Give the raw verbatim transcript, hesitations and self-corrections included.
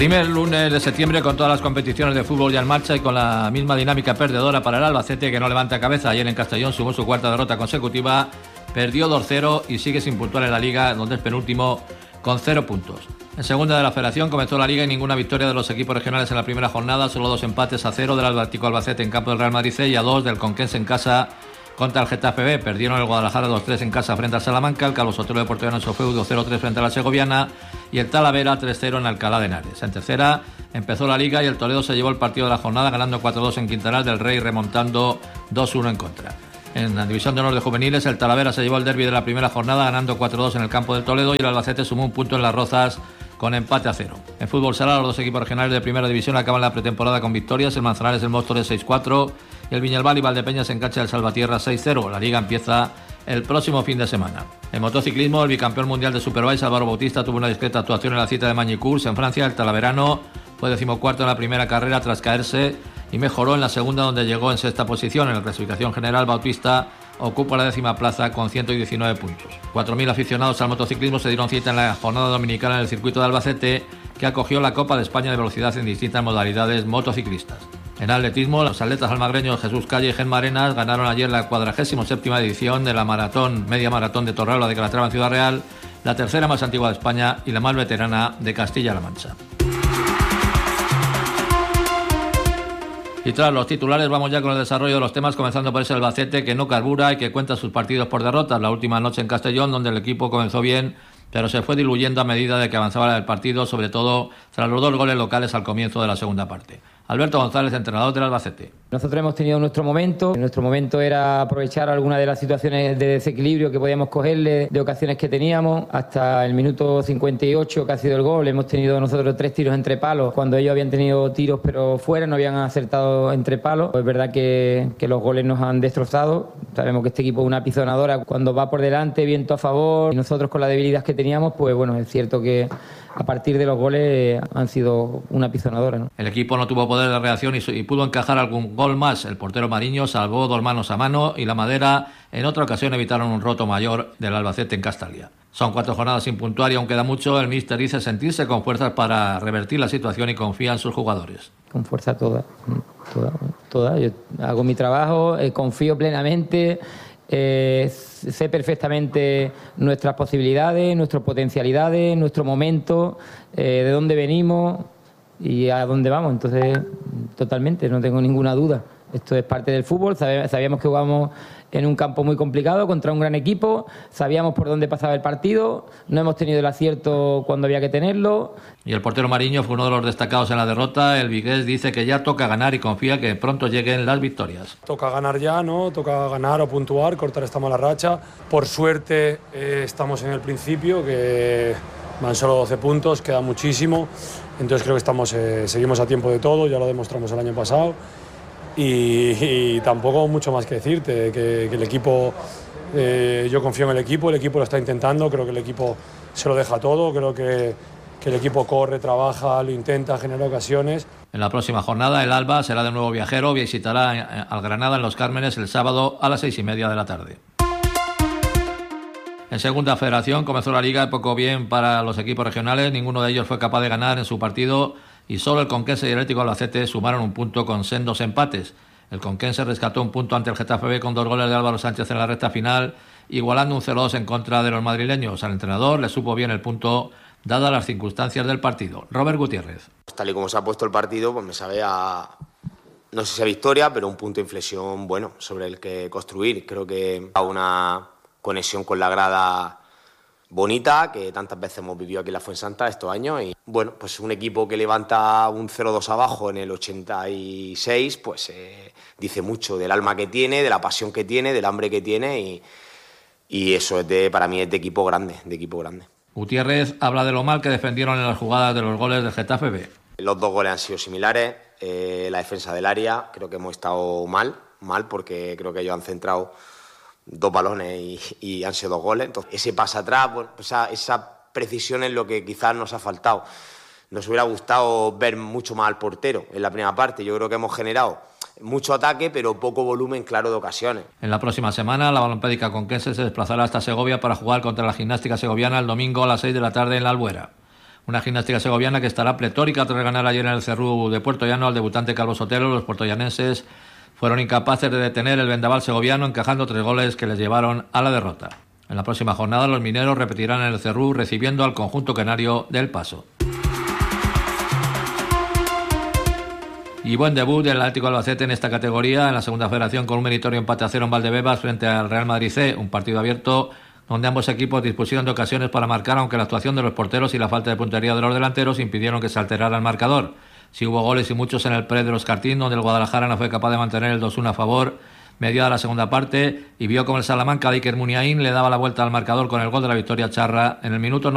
Primer lunes de septiembre con todas las competiciones de fútbol ya en marcha y con la misma dinámica perdedora para el Albacete, que no levanta cabeza. Ayer en Castellón sumó su cuarta derrota consecutiva, perdió dos cero y sigue sin puntuar en la Liga, donde es penúltimo con cero puntos. En segunda de la Federación comenzó la Liga y ninguna victoria de los equipos regionales en la primera jornada, solo dos empates: a cero del Atlético Albacete en campo del Real Madrid C y a dos del Conquense en casa contra el Getafe B. Perdieron el Guadalajara dos tres en casa frente al Salamanca, el Carlos Sotelo de Portugal en Sofeudo cero tres frente a la Segoviana y el Talavera tres cero en Alcalá de Henares. En tercera empezó la Liga y el Toledo se llevó el partido de la jornada ganando cuatro dos en Quintanar del Rey, remontando dos uno en contra. En la división de honor de juveniles, el Talavera se llevó el derbi de la primera jornada ganando cuatro dos en el campo del Toledo y el Albacete sumó un punto en Las Rozas con empate a cero. En fútbol sala, los dos equipos regionales de primera división acaban la pretemporada con victorias. El Manzanares el Móstoles seis cuatro y el Viñalbal y Valdepeñas en cancha del Salvatierra seis cero. La Liga empieza el próximo fin de semana. En motociclismo, el bicampeón mundial de Superbike Álvaro Bautista tuvo una discreta actuación en la cita de Magny-Cours en Francia. El talaverano fue decimocuarto en la primera carrera tras caerse y mejoró en la segunda, donde llegó en sexta posición. En la clasificación general, Bautista ocupa la décima plaza con ciento diecinueve puntos. cuatro mil aficionados al motociclismo se dieron cita en la jornada dominicana en el circuito de Albacete, que acogió la Copa de España de velocidad en distintas modalidades motociclistas. En atletismo, los atletas almagreños Jesús Calle y Gemma Arenas ganaron ayer la cuadragésima séptima edición de la maratón, media maratón de Torreloa de Calatrava en Ciudad Real, la tercera más antigua de España y la más veterana de Castilla-La Mancha. Y tras los titulares vamos ya con el desarrollo de los temas, comenzando por ese Albacete que no carbura y que cuenta sus partidos por derrotas. La última noche en Castellón, donde el equipo comenzó bien, pero se fue diluyendo a medida de que avanzaba el partido, sobre todo tras los dos goles locales al comienzo de la segunda parte. Alberto González, entrenador del Albacete. Nosotros hemos tenido nuestro momento. Nuestro momento era aprovechar alguna de las situaciones de desequilibrio que podíamos cogerle, de ocasiones que teníamos. Hasta el minuto cincuenta y ocho, que ha sido el gol, hemos tenido nosotros tres tiros entre palos, cuando ellos habían tenido tiros pero fuera, no habían acertado entre palos. Es verdad que, que los goles nos han destrozado. Sabemos que este equipo es una pisonadora. Cuando va por delante, viento a favor, y nosotros con la debilidad que teníamos, pues bueno, es cierto que a partir de los goles han sido una pisonadora, ¿no? El equipo no tuvo poder de reacción y, y pudo encajar algún gol más. El portero Mariño salvó dos manos a mano y la Madera en otra ocasión evitaron un roto mayor del Albacete en Castalia. Son cuatro jornadas sin puntuar y aún queda mucho. El míster dice sentirse con fuerzas para revertir la situación y confía en sus jugadores. Con fuerza toda, toda, toda. Yo hago mi trabajo, eh, confío plenamente. Eh, sé perfectamente nuestras posibilidades, nuestras potencialidades, nuestro momento, eh, de dónde venimos y a dónde vamos. Entonces, totalmente, no tengo ninguna duda. Esto es parte del fútbol. Sabíamos que jugamos en un campo muy complicado contra un gran equipo, sabíamos por dónde pasaba el partido, no hemos tenido el acierto cuando había que tenerlo. Y el portero Mariño fue uno de los destacados en la derrota. El vigués dice que ya toca ganar y confía que pronto lleguen las victorias. Toca ganar ya, ¿no? Toca ganar o puntuar, cortar esta mala racha. Por suerte eh, estamos en el principio, que van solo doce puntos, queda muchísimo. Entonces creo que estamos, eh, seguimos a tiempo de todo, ya lo demostramos el año pasado. Y, y tampoco mucho más que decirte, que, que el equipo, eh, yo confío en el equipo, el equipo lo está intentando, creo que el equipo se lo deja todo, creo que, que el equipo corre, trabaja, lo intenta, genera ocasiones. En la próxima jornada el Alba será de nuevo viajero, visitará al Granada en Los Cármenes el sábado a las seis y media de la tarde. En segunda federación comenzó la liga poco bien para los equipos regionales, ninguno de ellos fue capaz de ganar en su partido y solo el Conquense y el Atlético Albacete sumaron un punto con sendos empates. El Conquense rescató un punto ante el Getafe B con dos goles de Álvaro Sánchez en la recta final, igualando un cero dos en contra de los madrileños. Al entrenador le supo bien el punto, dadas las circunstancias del partido. Robert Gutiérrez. Tal y como se ha puesto el partido, pues me sabe a, no sé si a victoria, pero un punto de inflexión bueno sobre el que construir. Creo que a una conexión con la grada bonita, que tantas veces hemos vivido aquí en la Fuensanta estos años, y bueno, pues un equipo que levanta un cero dos abajo en el ochenta y seis, pues eh, dice mucho del alma que tiene, de la pasión que tiene, del hambre que tiene, y, y eso es de, para mí es de equipo grande, de equipo grande. Gutiérrez habla de lo mal que defendieron en las jugadas de los goles del Getafe B. Los dos goles han sido similares, eh, la defensa del área, creo que hemos estado mal, mal porque creo que ellos han centrado dos balones y, y han sido dos goles. Entonces, ese pase atrás, bueno, esa, esa precisión es lo que quizás nos ha faltado. Nos hubiera gustado ver mucho más al portero en la primera parte. Yo creo que hemos generado mucho ataque, pero poco volumen claro de ocasiones. En la próxima semana, la Balompédica Conquense se desplazará hasta Segovia para jugar contra la Gimnástica Segoviana el domingo a las seis de la tarde en la Albuera. Una gimnástica segoviana que estará pletórica tras ganar ayer en el Cerrú de Puerto Llano al debutante Calvo Sotelo. Los puertollanenses fueron incapaces de detener el vendaval segoviano, encajando tres goles que les llevaron a la derrota. En la próxima jornada los mineros repetirán en el Cerrú recibiendo al conjunto canario del Paso. Y buen debut del Atlético Albacete en esta categoría, en la segunda federación, con un meritorio empate a cero en Valdebebas frente al Real Madrid C, un partido abierto donde ambos equipos dispusieron de ocasiones para marcar, aunque la actuación de los porteros y la falta de puntería de los delanteros impidieron que se alterara el marcador. Sí hubo goles y muchos en el Pérez de los Cartín, donde el Guadalajara no fue capaz de mantener el dos uno a favor, mediada la segunda parte, y vio como el Salamanca de Iker Muniain le daba la vuelta al marcador con el gol de la victoria charra en el minuto